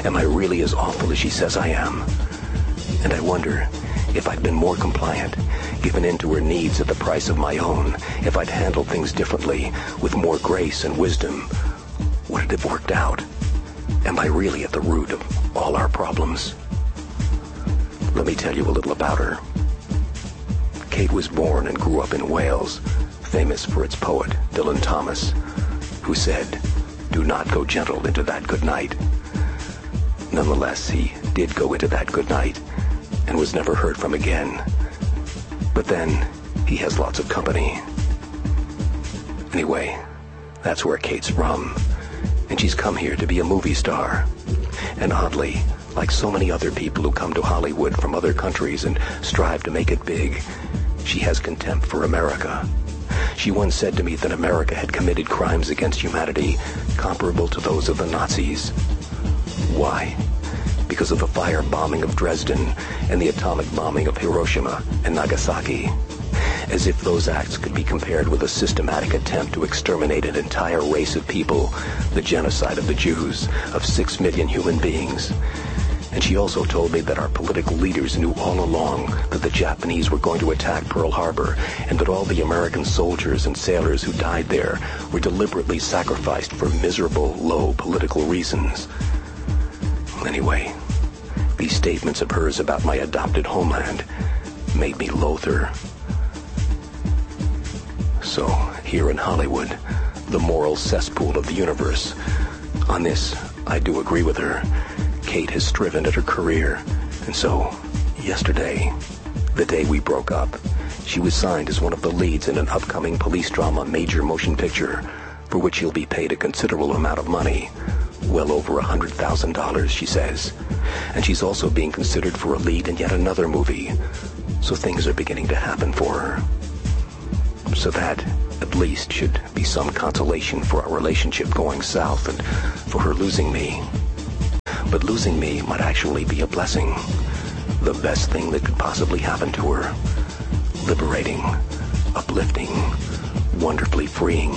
Am I really as awful as she says I am? And I wonder if I'd been more compliant, given in to her needs at the price of my own, if I'd handled things differently, with more grace and wisdom, would it have worked out? Am I really at the root of all our problems? Let me tell you a little about her. Kate was born and grew up in Wales, famous for its poet, Dylan Thomas, who said, "Do not go gentle into that good night." Nonetheless, he did go into that good night and was never heard from again. But then, he has lots of company. Anyway, that's where Kate's from, and she's come here to be a movie star. And oddly, like so many other people who come to Hollywood from other countries and strive to make it big, she has contempt for America. She once said to me that America had committed crimes against humanity comparable to those of the Nazis. Why? Because of the firebombing of Dresden and the atomic bombing of Hiroshima and Nagasaki. As if those acts could be compared with a systematic attempt to exterminate an entire race of people, the genocide of the Jews, of 6 million human beings. And she also told me that our political leaders knew all along that the Japanese were going to attack Pearl Harbor, and that all the American soldiers and sailors who died there were deliberately sacrificed for miserable, low political reasons. Anyway, these statements of hers about my adopted homeland made me loathe her. So, here in Hollywood, the moral cesspool of the universe, on this, I do agree with her. Kate has striven at her career, and so, yesterday, the day we broke up, she was signed as one of the leads in an upcoming police drama major motion picture, for which she'll be paid a considerable amount of money, well over $100,000, she says. And she's also being considered for a lead in yet another movie, so things are beginning to happen for her. So that, at least, should be some consolation for our relationship going south and for her losing me. But losing me might actually be a blessing. The best thing that could possibly happen to her. Liberating, uplifting, wonderfully freeing.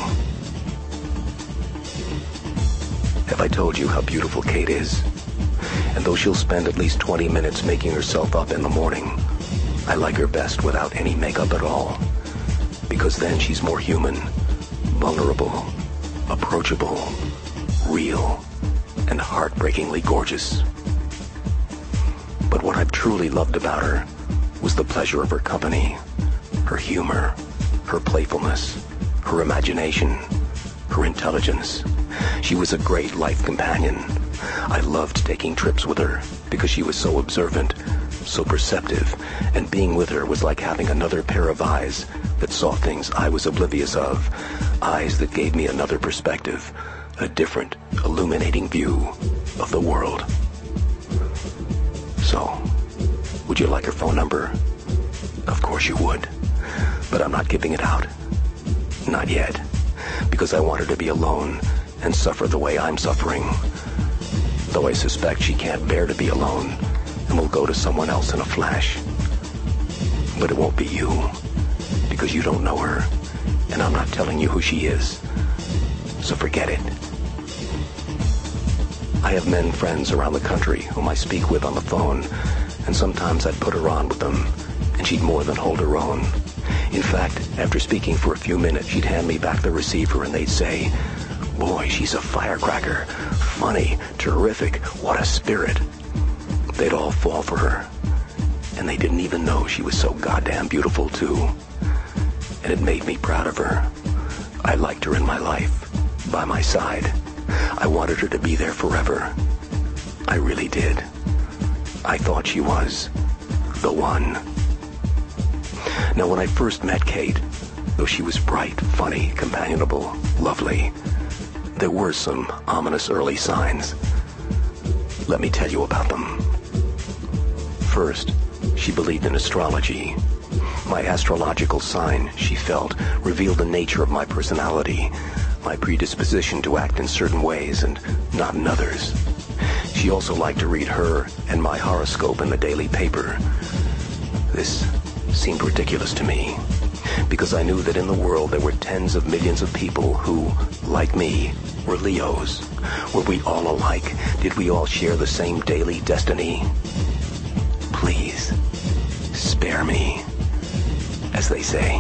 Have I told you how beautiful Kate is? And though she'll spend at least 20 minutes making herself up in the morning, I like her best without any makeup at all. Because then she's more human, vulnerable, approachable, real, and heartbreakingly gorgeous. But what I've truly loved about her was the pleasure of her company, her humor, her playfulness, her imagination, her intelligence. She was a great life companion. I loved taking trips with her because she was so observant, so perceptive, and being with her was like having another pair of eyes that saw things I was oblivious of, eyes that gave me another perspective, a different, illuminating view of the world. So, would you like her phone number? Of course you would, but I'm not giving it out. Not yet, because I want her to be alone and suffer the way I'm suffering. Though I suspect she can't bear to be alone and will go to someone else in a flash. But it won't be you, because you don't know her, and I'm not telling you who she is. So forget it. I have men friends around the country whom I speak with on the phone, and sometimes I'd put her on with them, and she'd more than hold her own. In fact, after speaking for a few minutes, she'd hand me back the receiver and they'd say, "Boy, she's a firecracker. Funny, terrific, what a spirit." They'd all fall for her, and they didn't even know she was so goddamn beautiful, too. And it made me proud of her. I liked her in my life, by my side. I wanted her to be there forever. I really did. I thought she was the one. Now, when I first met Kate, though she was bright, funny, companionable, lovely, there were some ominous early signs. Let me tell you about them. First, she believed in astrology. My astrological sign, she felt, revealed the nature of my personality, my predisposition to act in certain ways and not in others. She also liked to read her and my horoscope in the daily paper. This seemed ridiculous to me. because I knew that in the world there were tens of millions of people who, like me, were Leos. Were we all alike? Did we all share the same daily destiny? Please, spare me, as they say.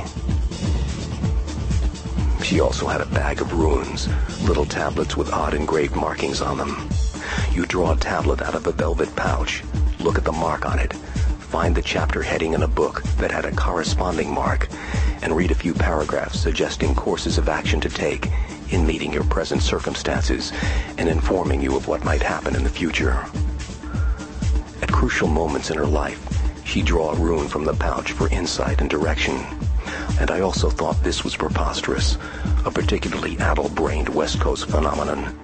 She also had a bag of runes, little tablets with odd engraved markings on them. You draw a tablet out of a velvet pouch, look at the mark on it, find the chapter heading in a book that had a corresponding mark, and read a few paragraphs suggesting courses of action to take in meeting your present circumstances and informing you of what might happen in the future. At crucial moments in her life, she'd draw a rune from the pouch for insight and direction. And I also thought this was preposterous, a particularly addle-brained West Coast phenomenon.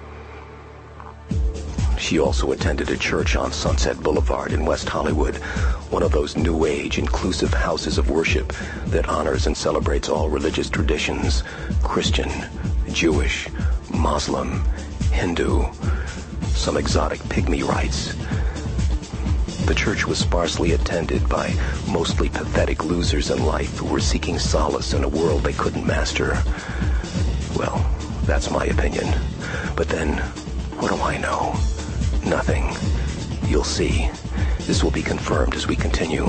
She also attended a church on Sunset Boulevard in West Hollywood, one of those New Age inclusive houses of worship that honors and celebrates all religious traditions, Christian, Jewish, Muslim, Hindu, some exotic pygmy rites. The church was sparsely attended by mostly pathetic losers in life who were seeking solace in a world they couldn't master. Well, that's my opinion. But then, what do I know? Nothing. You'll see. This will be confirmed as we continue.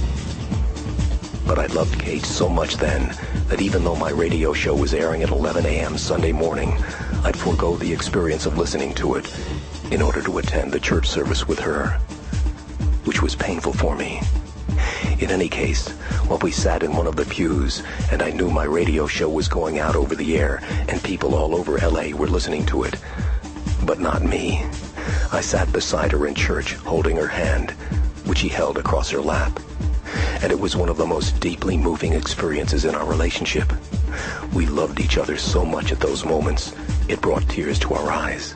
But I loved Kate so much then that even though my radio show was airing at 11 a.m. Sunday morning, I'd forego the experience of listening to it in order to attend the church service with her, which was painful for me. In any case, while we sat in one of the pews, and I knew my radio show was going out over the air, and people all over L.A. were listening to it, but not me, I sat beside her in church, holding her hand, which she held across her lap. And it was one of the most deeply moving experiences in our relationship. We loved each other so much at those moments, it brought tears to our eyes.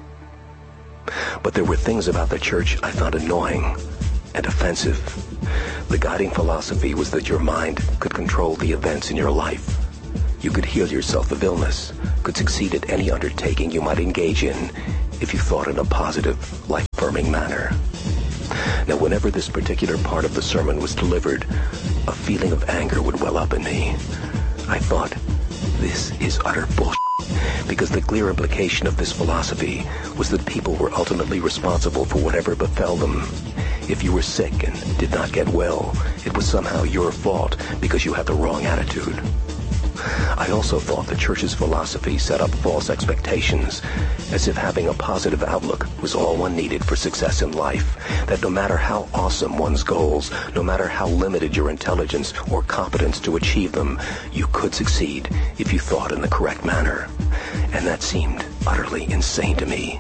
But there were things about the church I found annoying and offensive. The guiding philosophy was that your mind could control the events in your life. You could heal yourself of illness, could succeed at any undertaking you might engage in if you thought in a positive, life-affirming manner. Now, whenever this particular part of the sermon was delivered, a feeling of anger would well up in me. I thought, this is utter bullshit, because the clear implication of this philosophy was that people were ultimately responsible for whatever befell them. If you were sick and did not get well, it was somehow your fault because you had the wrong attitude. I also thought the church's philosophy set up false expectations, as if having a positive outlook was all one needed for success in life, that no matter how awesome one's goals, no matter how limited your intelligence or competence to achieve them, you could succeed if you thought in the correct manner. And that seemed utterly insane to me.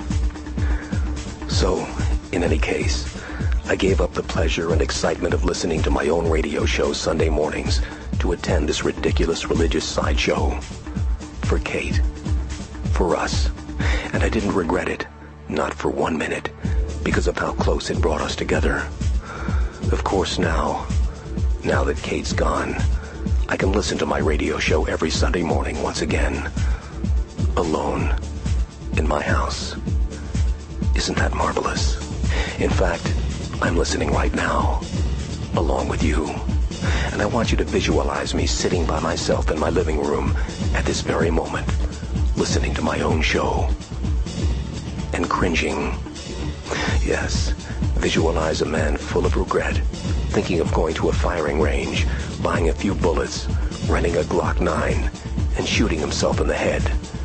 So, in any case, I gave up the pleasure and excitement of listening to my own radio show Sunday mornings to attend this ridiculous religious sideshow. For Kate. For us. And I didn't regret it. Not for 1 minute. Because of how close it brought us together. Of course now that Kate's gone, I can listen to my radio show every Sunday morning once again. Alone. In my house. Isn't that marvelous? In fact, I'm listening right now. Along with you. And I want you to visualize me sitting by myself in my living room at this very moment, listening to my own show. And cringing. Yes, visualize a man full of regret, thinking of going to a firing range, buying a few bullets, renting a Glock 9, and shooting himself in the head.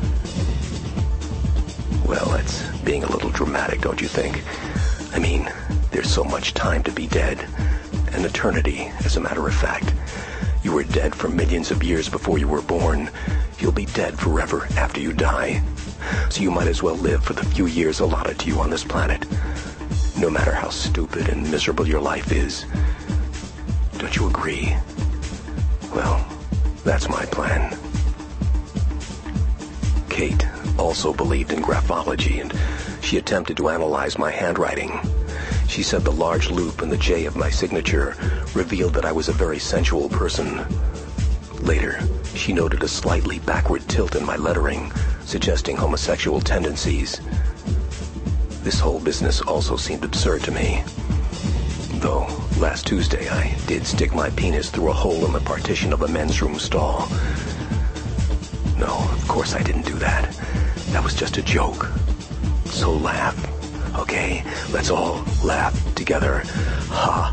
Well, that's being a little dramatic, don't you think? I mean, there's so much time to be dead. An eternity, as a matter of fact. You were dead for millions of years before you were born. You'll be dead forever after you die. So you might as well live for the few years allotted to you on this planet, no matter how stupid and miserable your life is. Don't you agree? Well, that's my plan. Kate also believed in graphology, and she attempted to analyze my handwriting. She said the large loop in the J of my signature revealed that I was a very sensual person. Later, she noted a slightly backward tilt in my lettering, suggesting homosexual tendencies. This whole business also seemed absurd to me. Though, last Tuesday I did stick my penis through a hole in the partition of a men's room stall. No, of course I didn't do that. That was just a joke. So laugh, okay? Let's all laugh together. Ha.